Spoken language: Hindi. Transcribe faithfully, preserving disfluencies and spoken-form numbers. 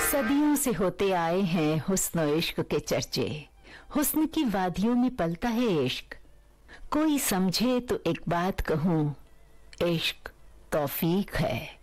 सदियों से होते आए हैं हुस्न और इश्क के चर्चे। हुस्न की वादियों में पलता है इश्क। कोई समझे तो एक बात कहूँ, इश्क तौफीक है।